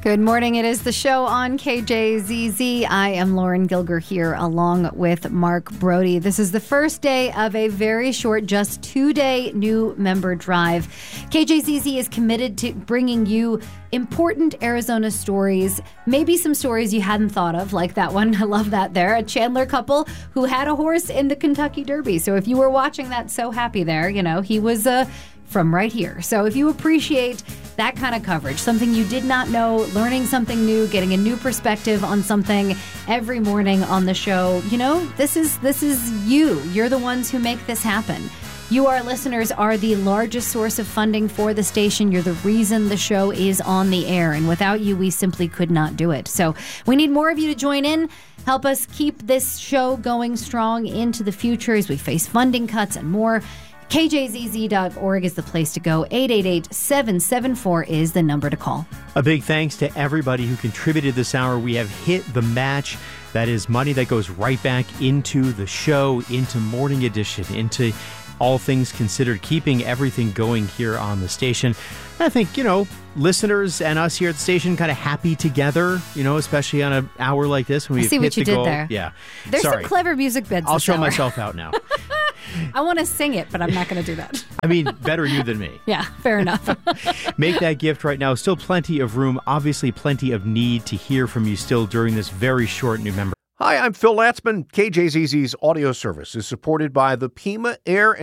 Good morning. It is the show on KJZZ. I am Lauren Gilger here along with Mark Brody. This is the first day of a very short, just 2-day new member drive. KJZZ is committed to bringing you important Arizona stories, maybe some stories you hadn't thought of, like that one. I love that there. A Chandler couple who had a horse in the Kentucky Derby. So if you were watching that, so happy there, he was from right here. So if you appreciate that kind of coverage, something you did not know, learning something new, getting a new perspective on something every morning on the show, this is you. You're the ones who make this happen. You, our listeners, are the largest source of funding for the station. You're the reason the show is on the air. And without you, we simply could not do it. So we need more of you to join in. Help us keep this show going strong into the future as we face funding cuts and more. KJZZ.org is the place to go. 888-774 is the number to call. A big thanks to everybody who contributed this hour. We have hit the match. That is money that goes right back into the show, into Morning Edition, into All Things Considered, keeping everything going here on the station. I think, listeners and us here at the station kind of happy together, especially on an hour like this when we've hit the goal. I see what you did there. Yeah. There's some clever music beds I'll this show hour. myself out now. I want to sing it, but I'm not going to do that. I mean, better you than me. Yeah, fair enough. Make that gift right now. Still plenty of room, obviously plenty of need to hear from you still during this very short new member. Hi, I'm Phil Latzman. KJZZ's audio service is supported by the Pima Air